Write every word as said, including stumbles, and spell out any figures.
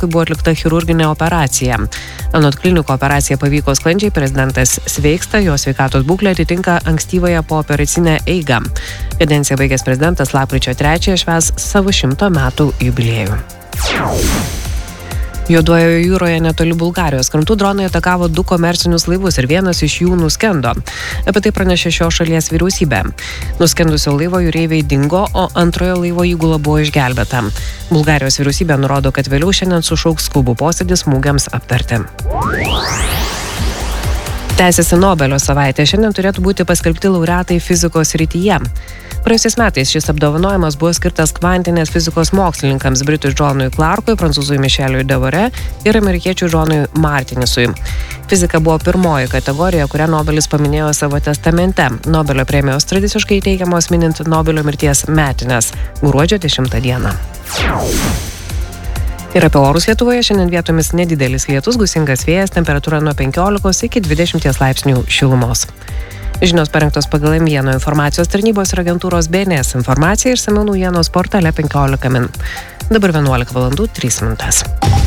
mokslininkui buvo atlikta chirurginė operacija. Anot kliniko operacija pavyko sklandžiai, prezidentas sveiksta, jo sveikatos būklė atitinka ankstyvąją pooperacinę eigą. Kadenciją baigęs prezidentas lapkričio trečiąją švęs savo šimto metų jubiliejų. Juodojoje jūroje netoli Bulgarijos krantų dronai atakavo du komercinius laivus ir vienas iš jų nuskendo. Apie tai pranešė šios šalies vyriausybė. Nuskendusio laivo jūreiviai dingo, o antrojo laivo įgula buvo išgelbėta. Bulgarijos vyriausybė nurodo, kad vėliau šiandien sušauks skubų posėdį smūgiams aptarti. Tęsiasi Nobelio savaitė. Šiandien turėtų būti paskelbti laureatai fizikos srityje. Praėjusiais metais šis apdovanojimas buvo skirtas kvantinės fizikos mokslininkams Britui Džonui Clarkui, prancūzui Mišeliui Devore ir amerikiečiui Džonui Martinusui. Fizika buvo pirmoji kategorija, kurią Nobelis paminėjo savo testamente. Nobelio premijos tradiciškai teikiamos minint Nobelio mirties metines gruodžio dešimtą dieną. Ir apie orus Lietuvoje šiandien vietomis nedidelis lietus, gūsingas vėjas, temperatūra nuo penkiolikos iki dvidešimties laipsnių šilumos. Žinios parengtos pagal M vieno informacijos tarnybos ir agentūros B N S informaciją ir išsamiau naujienos portale penkiolika min. Dabar vienuolika valandų trys minutės.